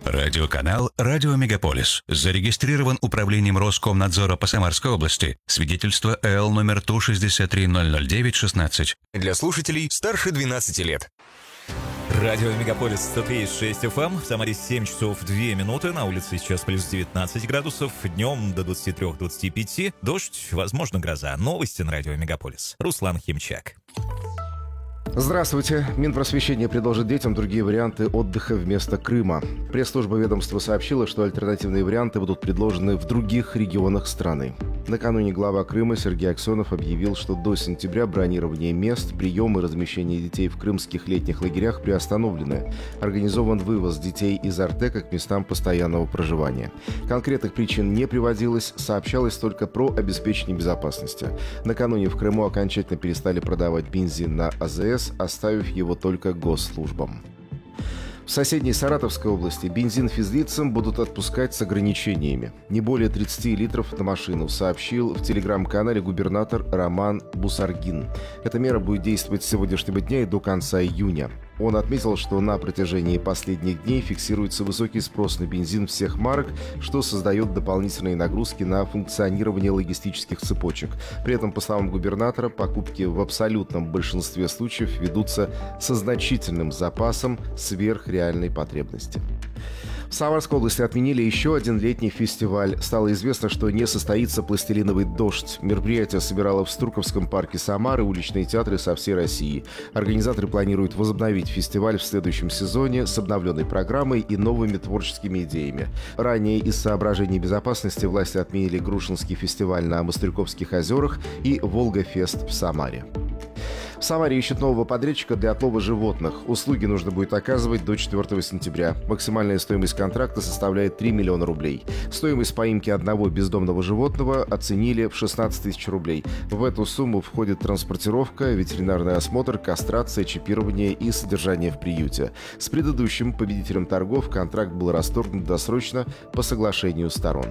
Радиоканал «Радио Мегаполис» зарегистрирован Управлением Роскомнадзора по Самарской области. Свидетельство ЭЛ номер Ту-63009-16. Для слушателей старше 12 лет. Радио Мегаполис 103,6 FM. В Самаре 7 часов 2 минуты. На улице сейчас плюс 19 градусов. Днем до 23-25. Дождь, возможно, гроза. Новости на Радио Мегаполис. Руслан Химчак. Здравствуйте. Минпросвещение предложит детям другие варианты отдыха вместо Крыма. Пресс-служба ведомства сообщила, что альтернативные варианты будут предложены в других регионах страны. Накануне глава Крыма Сергей Аксенов объявил, что до сентября бронирование мест, прием и размещение детей в крымских летних лагерях приостановлены. Организован вывоз детей из Артека к местам постоянного проживания. Конкретных причин не приводилось, сообщалось только про обеспечение безопасности. Накануне в Крыму окончательно перестали продавать бензин на АЗС, оставив его только госслужбам. В соседней Саратовской области бензин физлицам будут отпускать с ограничениями. Не более 30 литров на машину, сообщил в телеграм-канале губернатор Роман Бусаргин. Эта мера будет действовать с сегодняшнего дня и до конца июня. Он отметил, что на протяжении последних дней фиксируется высокий спрос на бензин всех марок, что создает дополнительные нагрузки на функционирование логистических цепочек. При этом, по словам губернатора, покупки в абсолютном большинстве случаев ведутся со значительным запасом сверх реальной потребности. В Самарской области отменили еще один летний фестиваль. Стало известно, что не состоится «Пластилиновый дождь». Мероприятие собирало в Струковском парке Самары уличные театры со всей России. Организаторы планируют возобновить фестиваль в следующем сезоне с обновленной программой и новыми творческими идеями. Ранее из соображений безопасности власти отменили Грушинский фестиваль на Мостряковских озерах и Волга-фест в Самаре. В Самаре ищут нового подрядчика для отлова животных. Услуги нужно будет оказывать до 4 сентября. Максимальная стоимость контракта составляет 3 миллиона рублей. Стоимость поимки одного бездомного животного оценили в 16 тысяч рублей. В эту сумму входит транспортировка, ветеринарный осмотр, кастрация, чипирование и содержание в приюте. С предыдущим победителем торгов контракт был расторгнут досрочно по соглашению сторон.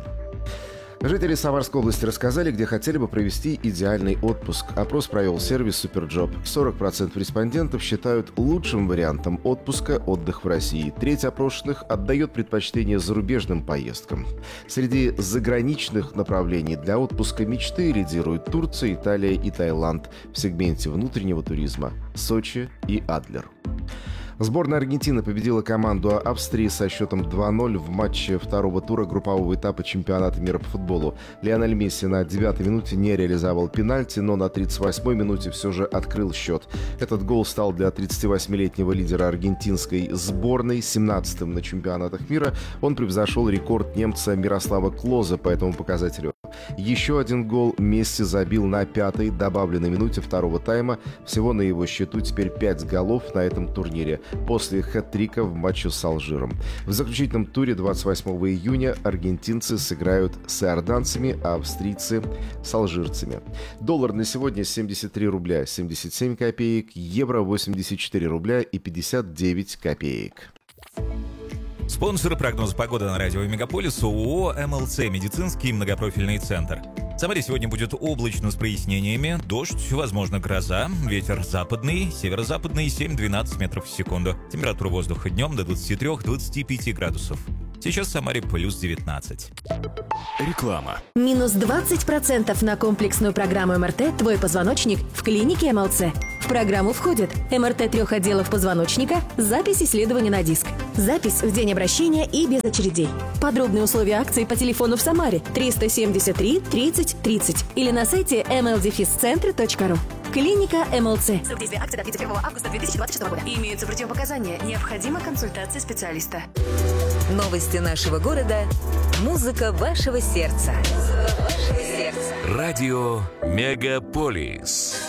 Жители Самарской области рассказали, где хотели бы провести идеальный отпуск. Опрос провел сервис Суперджоп. 40% респондентов считают лучшим вариантом отпуска отдых в России. Треть опрошенных отдает предпочтение зарубежным поездкам. Среди заграничных направлений для отпуска мечты лидируют Турция, Италия и Таиланд. В сегменте внутреннего туризма – Сочи и Адлер. Сборная Аргентины победила команду Австрии со счетом 2-0 в матче второго тура группового этапа чемпионата мира по футболу. Лионель Месси на 9-й минуте не реализовал пенальти, но на 38-й минуте все же открыл счет. Этот гол стал для 38-летнего лидера аргентинской сборной 17-м на чемпионатах мира. Он превзошел рекорд немца Мирослава Клоза по этому показателю. Еще один гол Месси забил на 5-й добавленной минуте второго тайма. Всего на его счету теперь 5 голов на этом турнире, после хэт-трика в матче с Алжиром. В заключительном туре 28 июня аргентинцы сыграют с иорданцами, а австрийцы с алжирцами. Доллар на сегодня 73 рубля 77 копеек, евро 84 рубля и 59 копеек. Спонсор прогноза погоды на радио Мегаполис ООО «МЛЦ» медицинский многопрофильный центр. В Самаре сегодня будет облачно с прояснениями, дождь, возможно, гроза, ветер западный, северо-западный 7-12 метров в секунду. Температура воздуха днем до 23-25 градусов. Сейчас в Самаре плюс 19. Реклама. Минус 20% на комплексную программу МРТ «Твой позвоночник» в клинике МЛЦ. В программу входит МРТ 3 отделов позвоночника, запись исследования на диск, запись в день обращения и без очередей. Подробные условия акции по телефону в Самаре 373 30 30 или на сайте mldefiscentre.ru. Клиника МЛЦ. Срок действия акции до 31 августа 2026 года. Имеются противопоказания. Необходима консультация специалиста. Новости нашего города. Музыка вашего сердца. Радио Мегаполис.